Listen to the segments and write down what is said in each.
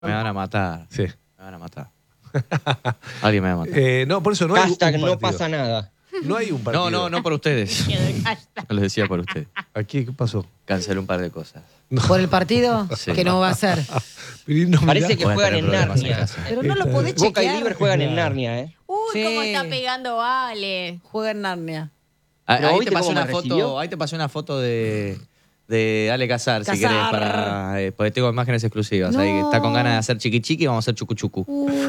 Me van a matar. Sí. Me van a matar. Alguien me va a matar. No, por eso no hay Hashtag un no partido. pasa nada. No hay un partido. No por ustedes. No les decía por ustedes. Aquí, ¿qué pasó? Cancelé un par de cosas. ¿Por el partido? Sí. Que no va a ser. Pero no, Parece mirá. que Voy a juegan tener en problemas en Narnia. casa. Pero no lo podés Boca y chequear. River juegan en Narnia, ¿eh? Uy, Sí. cómo está pegando Vale. Juega en Narnia. Pero Ahí ¿viste te pasé cómo una me foto. recibió? Ahí te pasé una foto de Ale Casar, si Cazar. querés, para. Porque tengo imágenes exclusivas. Ahí No. está con ganas de hacer chiqui chiqui y vamos a hacer chucu chucu.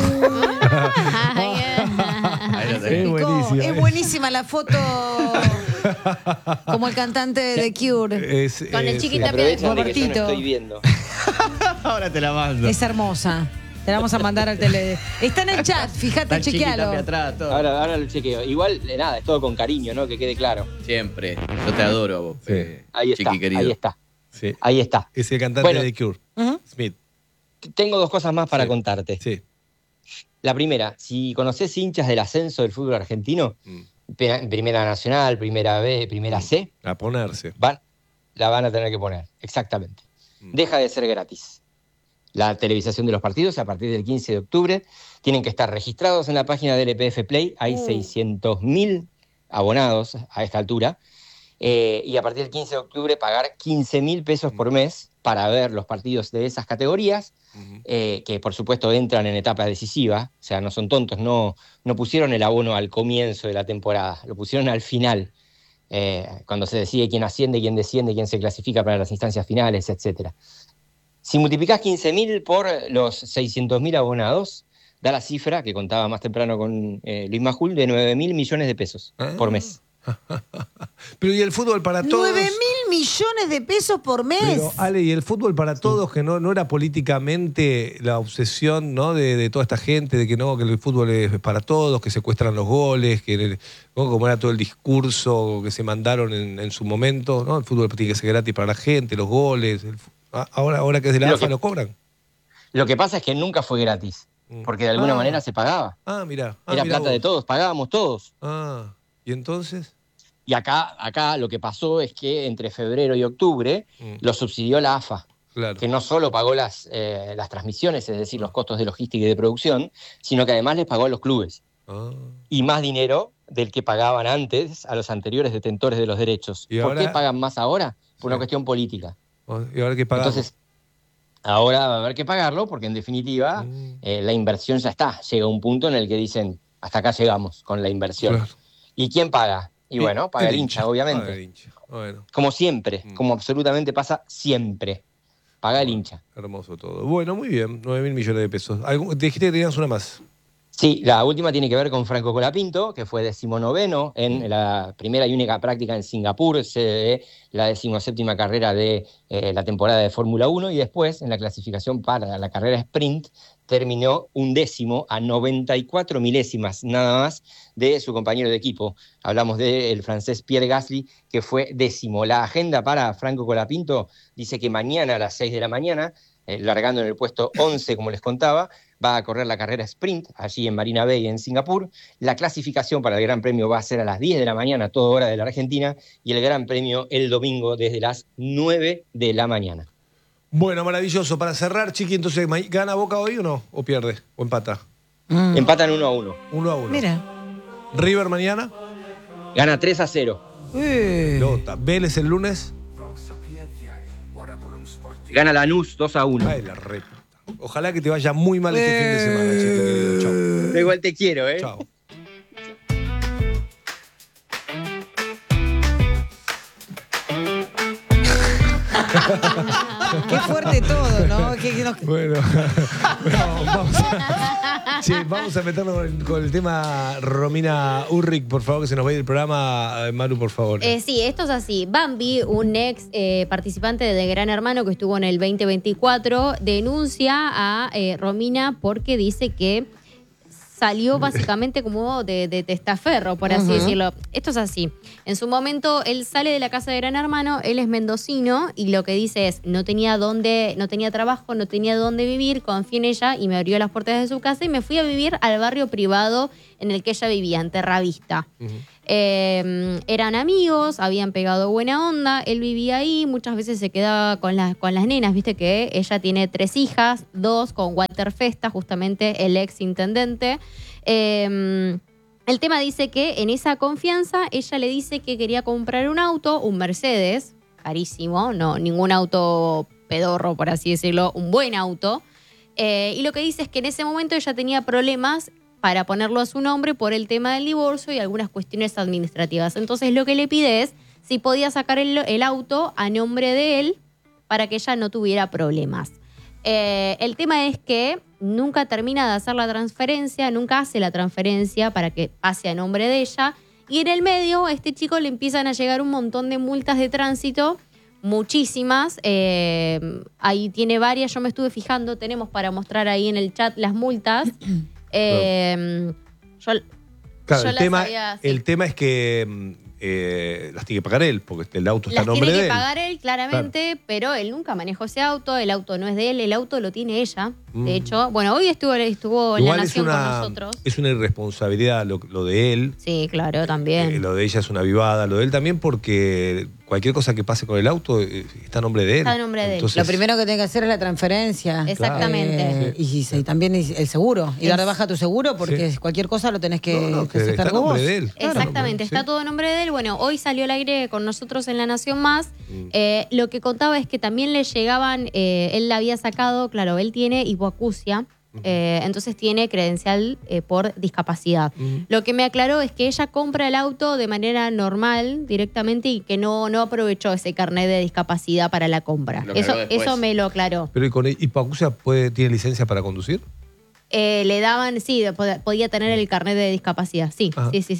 Ahí lo tenés. Es buenísima. Es buenísima la foto. Como el cantante de The Cure. Con el chiquita Aprovechan de que yo no Robertito. estoy viendo. Ahora te la mando. Es hermosa. Te la vamos a mandar al tele. Está en el chat, fíjate, Tan chiquita chequealo. atrás, todo. Ahora lo chequeo. Igual, nada, es todo con cariño, ¿no? Que quede claro. Siempre. Yo te adoro a vos. Sí. Ahí está, Chiqui querido. ahí está, Sí. ahí está. Es el cantante Bueno. de The Cure. Ujú. Smith. Tengo dos cosas más para Sí. contarte. Sí. La primera, si conoces hinchas del ascenso del fútbol argentino, Primera Nacional, Primera B, Primera C, A ponerse. la van a tener que poner, exactamente. Deja de ser gratis. La televisación de los partidos a partir del 15 de octubre tienen que estar registrados en la página del EPF Play. Hay 600.000 abonados a esta altura. Y a partir del 15 de octubre pagar 15.000 pesos por mes para ver los partidos de esas categorías, que por supuesto entran en etapa decisiva. O sea, no son tontos, no pusieron el abono al comienzo de la temporada, lo pusieron al final. Cuando se decide quién asciende, quién desciende, quién se clasifica para las instancias finales, etc. Si multiplicás 15.000 por los 600.000 abonados, da la cifra que contaba más temprano con Luis Majul de 9.000 millones de pesos por mes. Pero ¿y el fútbol para todos? 9.000 millones de pesos por mes. Pero, Ale, ¿y el fútbol para todos? Que no era políticamente la obsesión, ¿no? de toda esta gente, de que no, que el fútbol es para todos, que secuestran los goles, que ¿no? Como era todo el discurso que se mandaron en su momento, ¿no? El fútbol tiene que ser gratis para la gente, los goles. Ahora que es de la AFA lo cobran. Lo que pasa es que nunca fue gratis, porque de alguna manera se pagaba. Mira. Era plata de todos, pagábamos todos. ¿Y entonces? Y acá lo que pasó es que entre febrero y octubre lo subsidió la AFA, Claro. que no solo pagó las transmisiones, es decir, los costos de logística y de producción, sino que además les pagó a los clubes. Y más dinero del que pagaban antes a los anteriores detentores de los derechos. ¿Y ¿Por ahora? qué pagan más ahora? Por una cuestión política. ¿Y ahora qué pagamos? Entonces, ahora va a haber que pagarlo porque en definitiva la inversión ya está. Llega un punto en el que dicen, hasta acá llegamos con la inversión. Claro. ¿Y quién paga? Y bueno, paga el hincha, obviamente. Paga el hincha. Bueno, Como siempre, como absolutamente pasa siempre. Paga el hincha. hermoso todo. Bueno, muy bien, 9.000 millones de pesos. Te dijiste que tenías una más. Sí, la última tiene que ver con Franco Colapinto, que fue 19º en la primera y única práctica en Singapur, sede de la 17ª carrera de la temporada de Fórmula 1, y después, en la clasificación para la carrera sprint, terminó 11º a 94 milésimas, nada más, de su compañero de equipo. Hablamos del francés Pierre Gasly, que fue 10º. La agenda para Franco Colapinto dice que mañana a las 6 de la mañana, largando en el puesto 11, como les contaba, va a correr la carrera sprint allí en Marina Bay, en Singapur. La clasificación para el Gran Premio va a ser a las 10 de la mañana, toda hora de la Argentina, y el Gran Premio el domingo desde las 9 de la mañana. Bueno, maravilloso. Para cerrar, Chiqui, entonces, ¿gana Boca hoy o no? ¿O pierde? ¿O empata? Empatan 1-1. 1-1. Mira. ¿River mañana? Gana 3-0. Lota. ¿Vélez el lunes? Gana Lanús 2-1. Ay, la re. Ojalá que te vaya muy mal este fin de semana, Chiqui, querido. Chao. Pero igual te quiero, ¿eh? Chao. Qué fuerte todo, ¿no? Bueno, vamos a meternos con el tema Romina Urrich, por favor, que se nos vaya el programa. Manu, por favor. Sí, esto es así. Bambi, un ex participante de Gran Hermano que estuvo en el 2024, denuncia a Romina porque dice que salió básicamente como de testaferro, por así decirlo. Esto es así. En su momento, él sale de la casa de Gran Hermano, él es mendocino y lo que dice es, no tenía trabajo, no tenía dónde vivir, confié en ella y me abrió las puertas de su casa y me fui a vivir al barrio privado en el que ella vivía, en Terravista. Eran amigos, habían pegado buena onda, él vivía ahí, muchas veces se quedaba con las nenas, viste que ella tiene 3 hijas, 2 con Walter Festa, justamente el ex intendente. El tema dice que en esa confianza ella le dice que quería comprar un auto, un Mercedes, carísimo, no ningún auto pedorro, por así decirlo, un buen auto. Y lo que dice es que en ese momento ella tenía problemas para ponerlo a su nombre por el tema del divorcio y algunas cuestiones administrativas. Entonces lo que le pide es si podía sacar el auto a nombre de él para que ella no tuviera problemas. El tema es que nunca termina de hacer la transferencia, nunca hace la transferencia para que pase a nombre de ella. Y en el medio a este chico le empiezan a llegar un montón de multas de tránsito, muchísimas. Ahí tiene varias, yo me estuve fijando, tenemos para mostrar ahí en el chat las multas. Claro, el tema es que las tiene que pagar él, porque el auto está a nombre de él. Las tiene que pagar él, claramente, pero él nunca manejó ese auto, el auto no es de él, el auto lo tiene ella. De hecho, bueno, hoy estuvo en La Nación con nosotros. Es una irresponsabilidad lo de él. Sí, claro, también. Lo de ella es una avivada, lo de él también, porque cualquier cosa que pase con el auto está a nombre de él. Está a nombre de él. Lo primero que tiene que hacer es la transferencia. Exactamente. Y también el seguro. Y dar de baja tu seguro, porque cualquier cosa lo tenés que hacer está a cargo nombre vos. de él. Exactamente, está todo a nombre de él. Bueno, hoy salió al aire con nosotros en La Nación Más. Lo que contaba es que también le llegaban, él la había sacado, claro, él tiene hipoacusia. Entonces tiene credencial por discapacidad. Lo que me aclaró es que ella compra el auto de manera normal directamente y que no aprovechó ese carnet de discapacidad para la compra. Eso me lo aclaró. ¿Pero y con hipoacusia tiene licencia para conducir? Le daban, sí, podía tener el carnet de discapacidad, sí.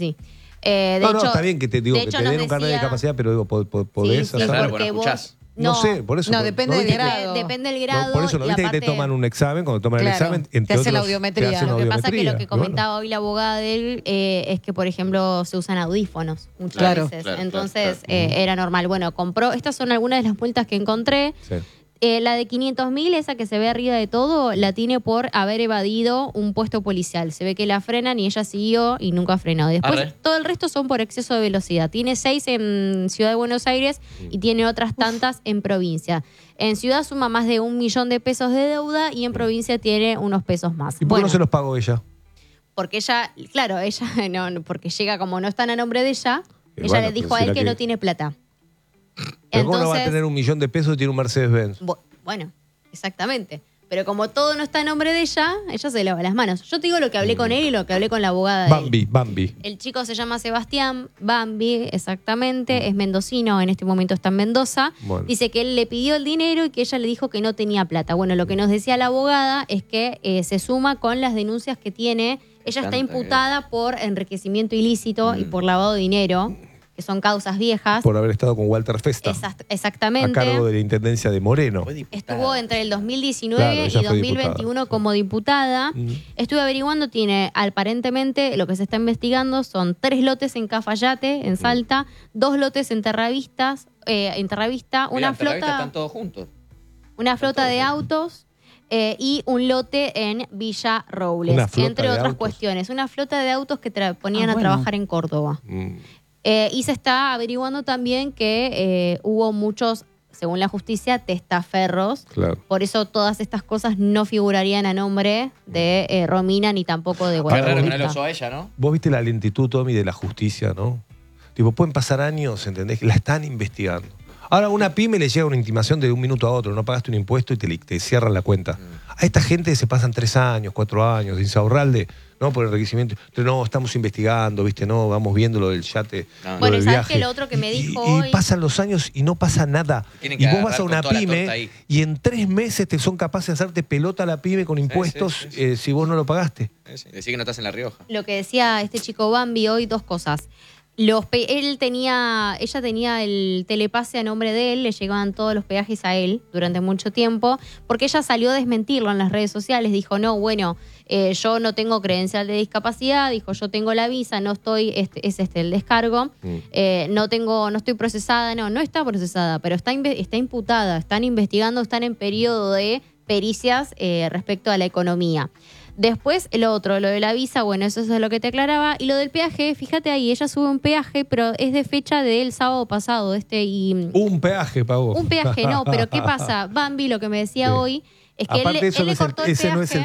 De no, hecho, está bien que te digo que te den un carnet de discapacidad, pero digo, podés hacer. Claro, porque vos escuchás. No sé, por eso. No, depende del grado. Depende del grado. Por eso, ¿no viste que te toman un examen? Cuando toman el examen, te hacen la audiometría. Lo que pasa es que lo que comentaba hoy la abogada de él es que, por ejemplo, se usan audífonos muchas veces. Entonces, era normal. Bueno, compró. Estas son algunas de las multas que encontré. Sí. La de 500.000, esa que se ve arriba de todo, la tiene por haber evadido un puesto policial. Se ve que la frenan y ella siguió y nunca ha frenado. Después, todo el resto son por exceso de velocidad. Tiene 6 en Ciudad de Buenos Aires y tiene otras tantas en provincia. En Ciudad suma más de 1 millón de pesos de deuda y en provincia tiene unos pesos más. ¿Y por qué no se los pagó ella? Porque ella, claro, no, porque llega como no están a nombre de ella, ella le dijo a él que no tiene plata. Pero ¿cómo no va a tener 1 millón de pesos y tiene un Mercedes-Benz? Bueno, exactamente. Pero como todo no está a nombre de ella se lava las manos. Yo te digo lo que hablé con él y lo que hablé con la abogada de él. Bambi. El chico se llama Sebastián Bambi, exactamente. Es mendocino, en este momento está en Mendoza. Bueno. Dice que él le pidió el dinero y que ella le dijo que no tenía plata. Bueno, lo que nos decía la abogada es que se suma con las denuncias que tiene. Ella está imputada por enriquecimiento ilícito y por lavado de dinero, que son causas viejas. Por haber estado con Walter Festa. Exactamente. A cargo de la Intendencia de Moreno. Estuvo entre el 2019 y 2021 como diputada. Estuve averiguando, tiene aparentemente, lo que se está investigando son 3 lotes en Cafayate, en Salta, 2 lotes en Terravista, una flota... Están todos juntos. Una flota de autos y un lote en Villa Robles, entre otras cuestiones. Una flota de autos que ponían a trabajar en Córdoba. Y se está averiguando también que hubo muchos, según la justicia, testaferros. Claro. Por eso todas estas cosas no figurarían a nombre de Romina ni tampoco de Guadalupe. Qué raro que no lo usó a ella, ¿no? Vos viste la lentitud, Tommy, de la justicia, ¿no? Tipo, pueden pasar años, ¿entendés? La están investigando. Ahora, a una pyme le llega una intimación de un minuto a otro. No pagaste un impuesto y te cierran la cuenta. A esta gente se pasan 3 años, 4 años, de Insaurralde, ¿no? Por el enriquecimiento. Entonces, no, estamos investigando, ¿viste? No, vamos viendo lo del yate. Bueno, ¿sabes qué? Lo otro que me dijo hoy... Y pasan los años y no pasa nada. Y vos vas a una pyme y en 3 meses te son capaces de hacerte pelota a la pyme con impuestos si vos no lo pagaste. Decís que no estás en La Rioja. Lo que decía este chico Bambi hoy, 2 cosas. Ella tenía el telepase a nombre de él, le llegaban todos los peajes a él durante mucho tiempo, porque ella salió a desmentirlo en las redes sociales, dijo, no, bueno, yo no tengo credencial de discapacidad, dijo, yo tengo la visa, no estoy, es el descargo, no estoy procesada, no está procesada, pero está imputada, están investigando, están en periodo de pericias respecto a la economía. Después, lo otro, lo de la visa, bueno, eso es lo que te aclaraba. Y lo del peaje, fíjate ahí, ella sube un peaje, pero es de fecha del sábado pasado. Un peaje pagó. Un peaje, no, pero ¿qué pasa? Bambi, lo que me decía Sí. hoy, es que Aparte, él le cortó el ese no es peaje.